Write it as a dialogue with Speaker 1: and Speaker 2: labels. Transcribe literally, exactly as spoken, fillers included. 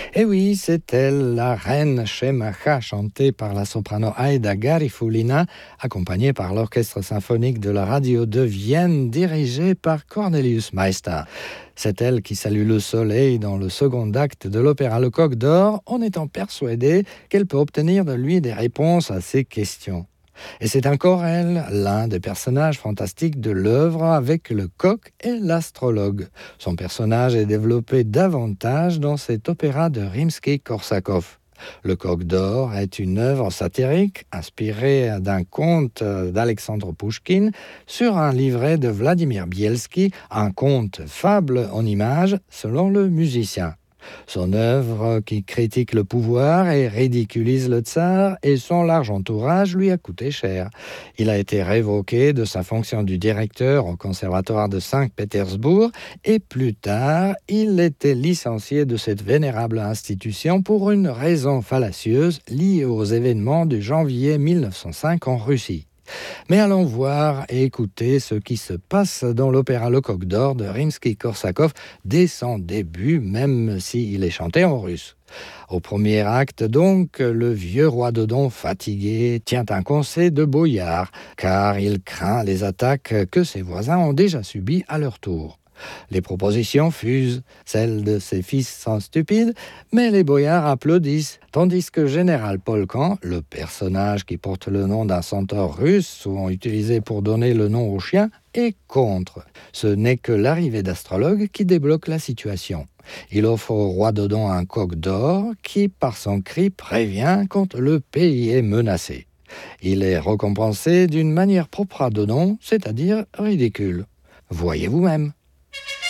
Speaker 1: Et oui, c'est elle, la reine Shemacha, chantée par la soprano Aida Garifulina, accompagnée par l'orchestre symphonique de la radio de Vienne, dirigé par Cornelius Meister. C'est elle qui salue le soleil dans le second acte de l'opéra Le Coq d'Or, en étant persuadée qu'elle peut obtenir de lui des réponses à ses questions. Et c'est encore elle, l'un des personnages fantastiques de l'œuvre avec le coq et l'astrologue. Son personnage est développé davantage dans cet opéra de Rimsky-Korsakov. Le Coq d'Or est une œuvre satirique inspirée d'un conte d'Alexandre Pouchkine sur un livret de Vladimir Bielski, un conte fable en images selon le musicien. Son œuvre qui critique le pouvoir et ridiculise le tsar et son large entourage lui a coûté cher. Il a été révoqué de sa fonction du directeur au conservatoire de Saint-Pétersbourg et plus tard, il était licencié de cette vénérable institution pour une raison fallacieuse liée aux événements de janvier mille neuf cent cinq en Russie. Mais allons voir et écouter ce qui se passe dans l'opéra Le Coq d'Or de Rimsky-Korsakov dès son début, même s'il est chanté en russe. Au premier acte, donc, le vieux roi Dodon, fatigué, tient un conseil de boyard, car il craint les attaques que ses voisins ont déjà subies à leur tour. Les propositions fusent, celles de ses fils sont stupides, mais les boyards applaudissent, tandis que Général Polkan, le personnage qui porte le nom d'un centaure russe, souvent utilisé pour donner le nom aux chiens, est contre. Ce n'est que l'arrivée d'Astrologue qui débloque la situation. Il offre au roi Dodon un coq d'or qui, par son cri, prévient quand le pays est menacé. Il est récompensé d'une manière propre à Dodon, c'est-à-dire ridicule. Voyez vous-même.